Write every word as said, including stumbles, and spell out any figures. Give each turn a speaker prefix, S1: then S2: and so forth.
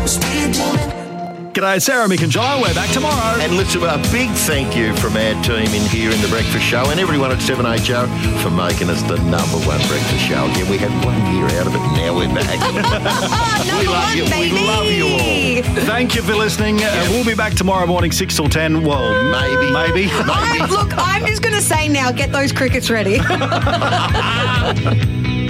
S1: G'day, Sarah, Mick and Giles. We're back tomorrow.
S2: And listen, a big thank you from our team in here in The Breakfast Show and everyone at seven H O for making us the number one breakfast show. Again, we had one year out of it and now we're back.
S3: we
S2: love
S3: one,
S2: you.
S3: Baby.
S2: We love you all.
S1: Thank you for listening. Uh, we'll be back tomorrow morning, six till ten. Well,
S2: Maybe.
S1: Maybe.
S3: I, look, I'm just going to say now, get those crickets ready.